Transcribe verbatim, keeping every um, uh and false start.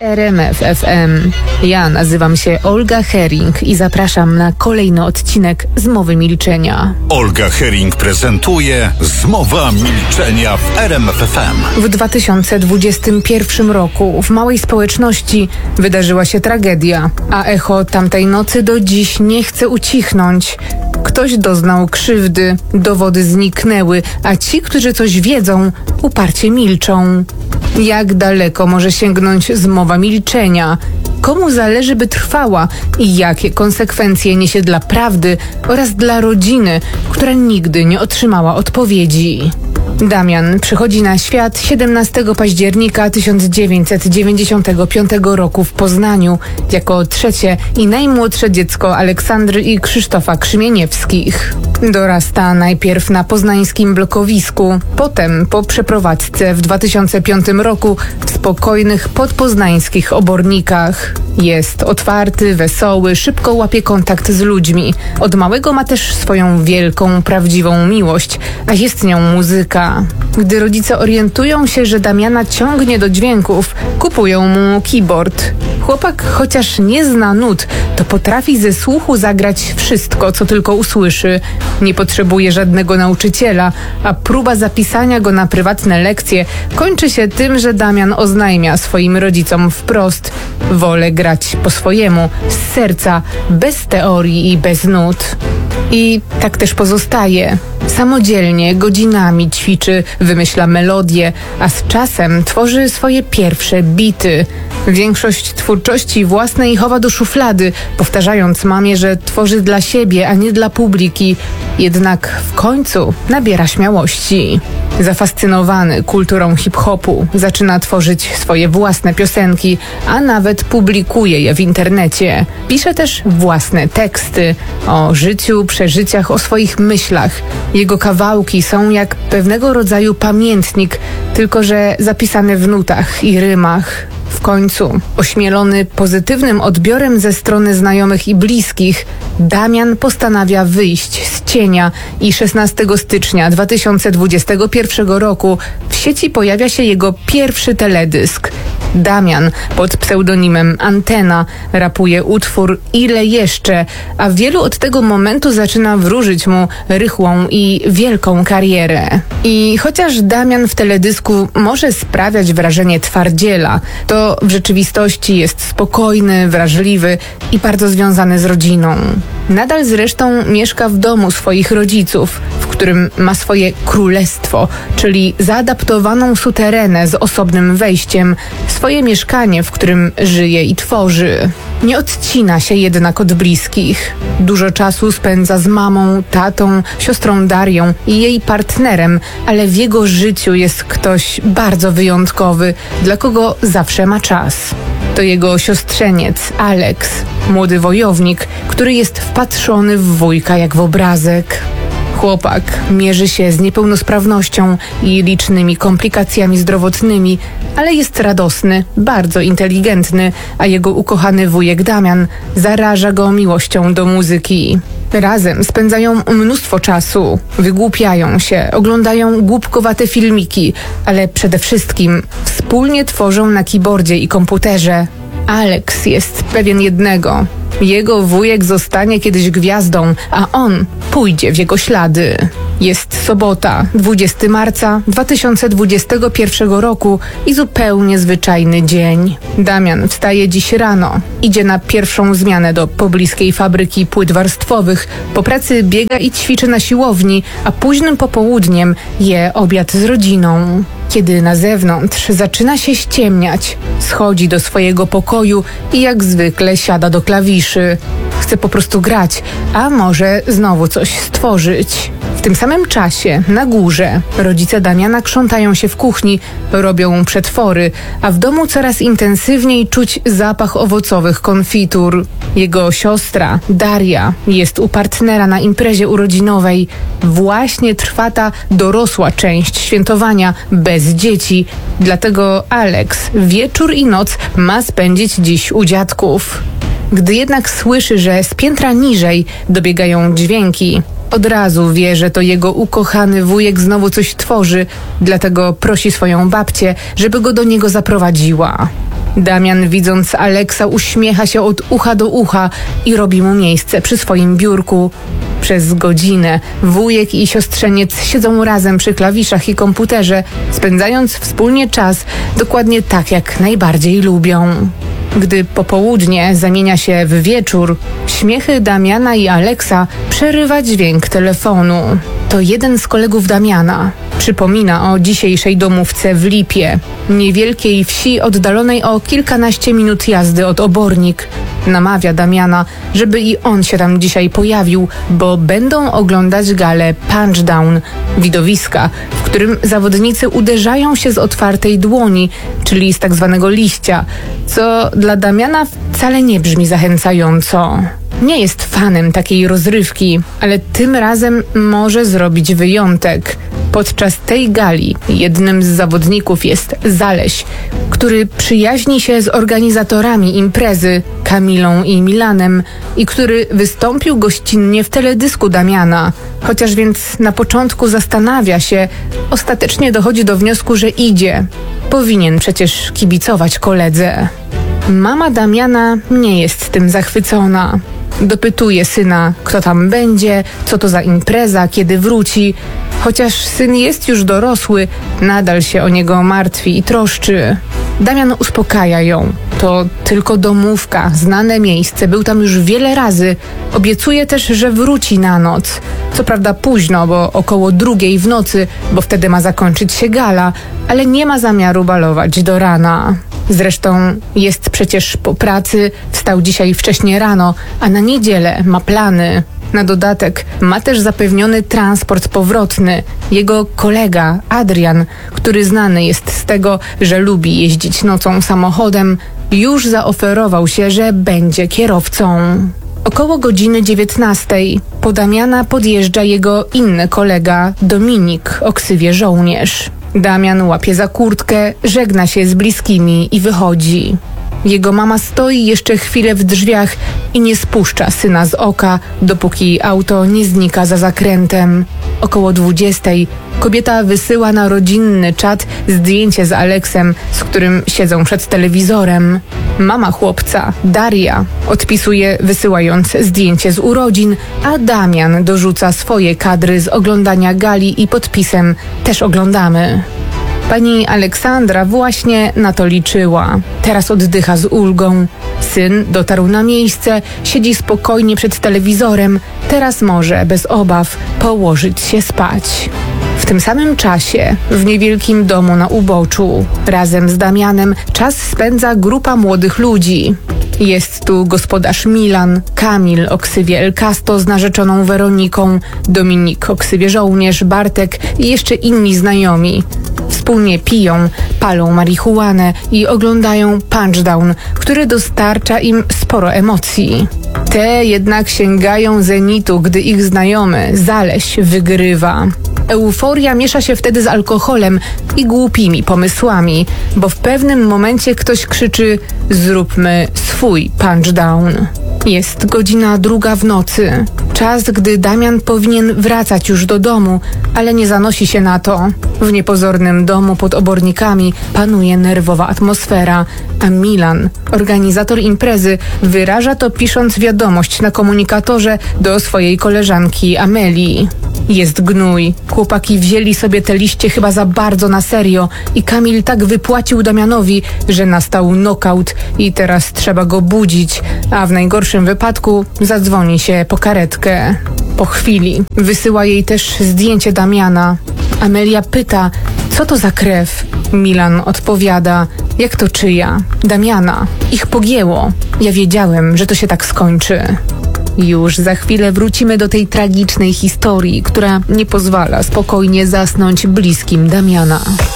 R M F F M. Ja nazywam się Olga Hering i zapraszam na kolejny odcinek Zmowy Milczenia. Olga Hering prezentuje Zmowa Milczenia w R M F F M. W dwa tysiące dwudziestym pierwszym roku w małej społeczności wydarzyła się tragedia, a echo tamtej nocy do dziś nie chce ucichnąć. Ktoś doznał krzywdy, dowody zniknęły, a ci, którzy coś wiedzą, uparcie milczą. Jak daleko może sięgnąć zmowa milczenia? Komu zależy, by trwała i jakie konsekwencje niesie dla prawdy oraz dla rodziny, która nigdy nie otrzymała odpowiedzi? Damian przychodzi na świat siedemnastego października tysiąc dziewięćset dziewięćdziesiątego piątego roku w Poznaniu jako trzecie i najmłodsze dziecko Aleksandry i Krzysztofa Krzymieniewskich. Dorasta najpierw na poznańskim blokowisku, potem po przeprowadzce w dwa tysiące piątym roku w spokojnych podpoznańskich Obornikach. Jest otwarty, wesoły, szybko łapie kontakt z ludźmi. Od małego ma też swoją wielką, prawdziwą miłość, a jest nią muzyka. Gdy rodzice orientują się, że Damiana ciągnie do dźwięków, kupują mu keyboard. Chłopak, chociaż nie zna nut, to potrafi ze słuchu zagrać wszystko, co tylko usłyszy. Nie potrzebuje żadnego nauczyciela, a próba zapisania go na prywatne lekcje kończy się tym, że Damian oznajmia swoim rodzicom wprost: wolę grać po swojemu, z serca, bez teorii i bez nut. I tak też pozostaje. Samodzielnie, godzinami ćwiczy, wymyśla melodie, a z czasem tworzy swoje pierwsze bity. Większość twórczości własnej chowa do szuflady, powtarzając mamie, że tworzy dla siebie, a nie dla publiki. Jednak w końcu nabiera śmiałości. Zafascynowany kulturą hip-hopu zaczyna tworzyć swoje własne piosenki, a nawet publikuje je w internecie. Pisze też własne teksty o życiu, przeżyciach, o swoich myślach. Jego kawałki są jak pewnego rodzaju pamiętnik, tylko że zapisane w nutach i rymach. W końcu, ośmielony pozytywnym odbiorem ze strony znajomych i bliskich, Damian postanawia wyjść z cienia i szesnastego stycznia dwa tysiące dwudziestego pierwszego roku w sieci pojawia się jego pierwszy teledysk. Damian pod pseudonimem Antena rapuje utwór Ile jeszcze, a wielu od tego momentu zaczyna wróżyć mu rychłą i wielką karierę. I chociaż Damian w teledysku może sprawiać wrażenie twardziela, to w rzeczywistości jest spokojny, wrażliwy i bardzo związany z rodziną. Nadal zresztą mieszka w domu swoich rodziców, w którym ma swoje królestwo, czyli zaadaptowaną suterenę z osobnym wejściem, swoje mieszkanie, w którym żyje i tworzy. Nie odcina się jednak od bliskich. Dużo czasu spędza z mamą, tatą, siostrą Darią i jej partnerem, ale w jego życiu jest ktoś bardzo wyjątkowy, dla kogo zawsze ma czas. To jego siostrzeniec Alex, młody wojownik, który jest wpatrzony w wujka jak w obrazek. Chłopak mierzy się z niepełnosprawnością i licznymi komplikacjami zdrowotnymi, ale jest radosny, bardzo inteligentny, a jego ukochany wujek Damian zaraża go miłością do muzyki. Razem spędzają mnóstwo czasu, wygłupiają się, oglądają głupkowate filmiki, ale przede wszystkim wspólnie tworzą na keyboardzie i komputerze. Alex jest pewien jednego. Jego wujek zostanie kiedyś gwiazdą, a on pójdzie w jego ślady. Jest sobota, dwudziestego marca dwa tysiące dwudziestego pierwszego roku i zupełnie zwyczajny dzień. Damian wstaje dziś rano, idzie na pierwszą zmianę do pobliskiej fabryki płyt warstwowych, po pracy biega i ćwiczy na siłowni, a późnym popołudniem je obiad z rodziną. Kiedy na zewnątrz zaczyna się ściemniać, schodzi do swojego pokoju i jak zwykle siada do klawiszy. Chce po prostu grać, a może znowu coś stworzyć. W tym samym czasie, na górze, rodzice Damiana krzątają się w kuchni, robią przetwory, a w domu coraz intensywniej czuć zapach owocowych konfitur. Jego siostra, Daria, jest u partnera na imprezie urodzinowej. Właśnie trwa ta dorosła część świętowania bez dzieci. Dlatego Alex wieczór i noc ma spędzić dziś u dziadków. Gdy jednak słyszy, że z piętra niżej dobiegają dźwięki, od razu wie, że to jego ukochany wujek znowu coś tworzy, dlatego prosi swoją babcię, żeby go do niego zaprowadziła. Damian, widząc Aleksa, uśmiecha się od ucha do ucha i robi mu miejsce przy swoim biurku. Przez godzinę wujek i siostrzeniec siedzą razem przy klawiszach i komputerze, spędzając wspólnie czas dokładnie tak, jak najbardziej lubią. Gdy popołudnie zamienia się w wieczór, śmiechy Damiana i Aleksa przerywa dźwięk telefonu. To jeden z kolegów Damiana. Przypomina o dzisiejszej domówce w Lipie, niewielkiej wsi oddalonej o kilkanaście minut jazdy od Obornik. Namawia Damiana, żeby i on się tam dzisiaj pojawił, bo będą oglądać galę Punchdown, widowiska, w którym zawodnicy uderzają się z otwartej dłoni, czyli z tak zwanego liścia, co dla Damiana wcale nie brzmi zachęcająco. Nie jest fanem takiej rozrywki, ale tym razem może zrobić wyjątek. Podczas tej gali jednym z zawodników jest Zaleś, który przyjaźni się z organizatorami imprezy, Kamilą i Milanem, i który wystąpił gościnnie w teledysku Damiana. Chociaż więc na początku zastanawia się, ostatecznie dochodzi do wniosku, że idzie. Powinien przecież kibicować koledze. Mama Damiana nie jest tym zachwycona. Dopytuje syna, kto tam będzie, co to za impreza, kiedy wróci. Chociaż syn jest już dorosły, nadal się o niego martwi i troszczy. Damian uspokaja ją. To tylko domówka, znane miejsce, był tam już wiele razy. Obiecuje też, że wróci na noc. Co prawda późno, bo około drugiej w nocy, bo wtedy ma zakończyć się gala, ale nie ma zamiaru balować do rana. Zresztą jest przecież po pracy, wstał dzisiaj wcześnie rano, a na niedzielę ma plany. Na dodatek ma też zapewniony transport powrotny. Jego kolega Adrian, który znany jest z tego, że lubi jeździć nocą samochodem, już zaoferował się, że będzie kierowcą. Około godziny dziewiętnastej po Damiana podjeżdża jego inny kolega Dominik o ksywie Żołnierz. Damian łapie za kurtkę, żegna się z bliskimi i wychodzi. Jego mama stoi jeszcze chwilę w drzwiach i nie spuszcza syna z oka, dopóki auto nie znika za zakrętem. Około dwudziestej kobieta wysyła na rodzinny czat zdjęcie z Aleksem, z którym siedzą przed telewizorem. Mama chłopca, Daria, odpisuje, wysyłając zdjęcie z urodzin, a Damian dorzuca swoje kadry z oglądania gali i podpisem „Też oglądamy”. Pani Aleksandra właśnie na to liczyła. Teraz oddycha z ulgą. Syn dotarł na miejsce, siedzi spokojnie przed telewizorem. Teraz może bez obaw położyć się spać. W tym samym czasie w niewielkim domu na uboczu razem z Damianem czas spędza grupa młodych ludzi. Jest tu gospodarz Milan, Kamil o ksywie El Casto z narzeczoną Weroniką, Dominik o ksywie Żołnierz, Bartek i jeszcze inni znajomi. Wspólnie piją, palą marihuanę i oglądają Punchdown, który dostarcza im sporo emocji. Te jednak sięgają zenitu, gdy ich znajomy, Zaleś, wygrywa. Euforia miesza się wtedy z alkoholem i głupimi pomysłami, bo w pewnym momencie ktoś krzyczy: zróbmy swój Punchdown. Jest godzina druga w nocy. Czas, gdy Damian powinien wracać już do domu, ale nie zanosi się na to. W niepozornym domu pod Obornikami panuje nerwowa atmosfera, a Milan, organizator imprezy, wyraża to pisząc wiadomość na komunikatorze do swojej koleżanki Amelii. Jest gnój. Chłopaki wzięli sobie te liście chyba za bardzo na serio i Kamil tak wypłacił Damianowi, że nastał knockout i teraz trzeba go budzić, a w najgorszym wypadku zadzwoni się po karetkę. Po chwili wysyła jej też zdjęcie Damiana. Amelia pyta, co to za krew? Milan odpowiada, jak to czyja? Damiana. Ich pogięło. Ja wiedziałem, że to się tak skończy. Już za chwilę wrócimy do tej tragicznej historii, która nie pozwala spokojnie zasnąć bliskim Damiana.